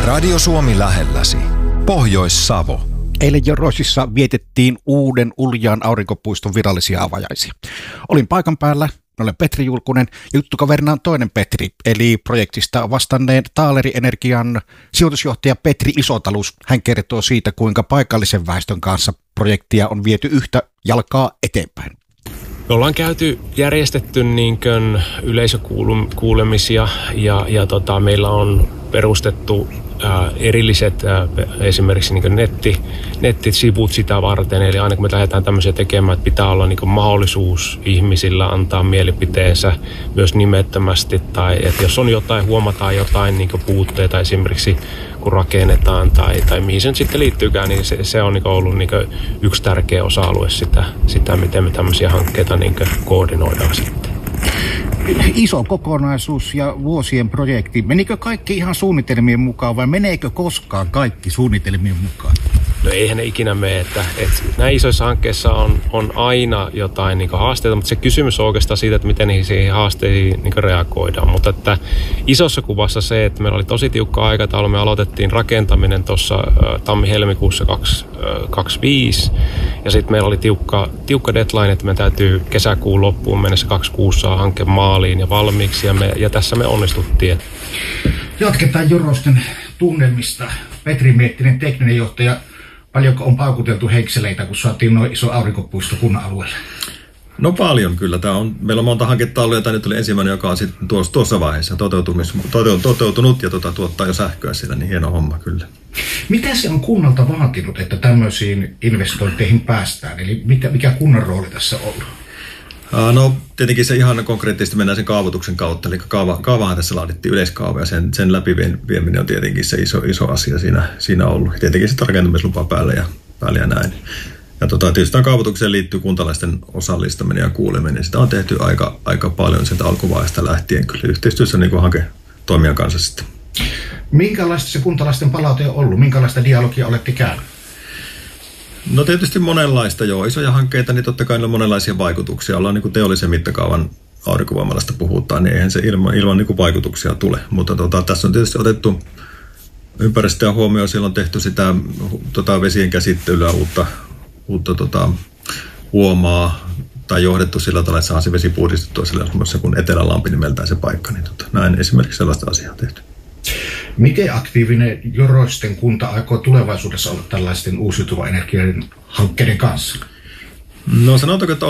Radio Suomi lähelläsi. Pohjois-Savo. Eilen Joroisissa vietettiin uuden Uljaan aurinkopuiston virallisia avajaisia. Olin paikan päällä, olen Petri Julkunen ja juttukaverina on toinen Petri, eli projektista vastanneen Taaleri Energian sijoitusjohtaja Petri Isotalus. Hän kertoo siitä, kuinka paikallisen väestön kanssa projektia on viety yhtä jalkaa eteenpäin. Me ollaan järjestetty yleisökuulemisia ja meillä on perustettu erilliset esimerkiksi nettisivut sitä varten. Eli aina kun me lähdetään tämmöisiä tekemään, että pitää olla mahdollisuus ihmisillä antaa mielipiteensä myös nimettömästi. Tai että jos on huomataan jotain puutteita esimerkiksi kun rakennetaan tai mihin se nyt sitten liittyykään, niin se on ollut yksi tärkeä osa-alue sitä miten me tämmöisiä hankkeita koordinoidaan sitten. Iso kokonaisuus ja vuosien projekti. Menikö kaikki ihan suunnitelmien mukaan vai meneekö koskaan kaikki suunnitelmien mukaan? No eihän ne ikinä mene, että näissä isoissa hankkeissa on aina jotain haasteita, mutta se kysymys on oikeastaan siitä, että miten niihin haasteisiin reagoidaan. Mutta että isossa kuvassa se, että meillä oli tosi tiukka aikataulu, me aloitettiin rakentaminen tuossa tammi-helmikuussa 2025 ja sitten meillä oli tiukka deadline, että me täytyy kesäkuun loppuun mennessä 2026 saa hanke maaliin ja valmiiksi ja tässä me onnistuttiin. Jatketaan Joroisten tunnelmista. Petri Miettinen, tekninen johtaja. Paljonko on paukuteltu heikseleitä, kun saatiin noin iso aurinkopuisto kunnan alueelle? No paljon kyllä. Meillä on monta hanketta ollut, ja tämä nyt oli ensimmäinen, joka on sitten tuossa vaiheessa toteutunut ja tuottaa jo sähköä siellä, niin hieno homma kyllä. Mitä se on kunnalta vaatinut, että tämmöisiin investointeihin päästään? Eli mikä kunnan rooli tässä on? No tietenkin se ihan konkreettisesti mennään sen kaavoituksen kautta, eli kaavahan tässä laadittiin yleiskaava ja sen läpivieminen on tietenkin se iso asia siinä ollut. Tietenkin sitä rakentamislupa päälle ja näin. Ja tietysti tämän kaavoitukseen liittyy kuntalaisten osallistaminen ja kuuleminen. Sitä on tehty aika paljon sieltä alkuvaiheesta lähtien kyllä yhteistyössä hanketoimijan kanssa sitten. Minkälaista se kuntalaisten palaute on ollut? Minkälaista dialogia olette käynyt? No tietysti monenlaista, joo. Isoja hankkeita, niin totta kai on monenlaisia vaikutuksia. Ollaan teollisen mittakaavan aurinkovoimalasta puhutaan, niin eihän se ilman vaikutuksia tule. Mutta tässä on tietysti otettu ympäristöä huomioon. Siellä on tehty sitä vesien käsittelyä, uutta huomaa tai johdettu sillä tavalla, että saa se vesi puhdistettua sellaisessa kuin Etelälampi nimeltään se paikka. Niin näin esimerkiksi sellaista asiaa on tehty. Miten aktiivinen Joroisten kunta aikoo tulevaisuudessa olla tällaisten uusiutuvan energian hankkeiden kanssa? No sanotaanko, että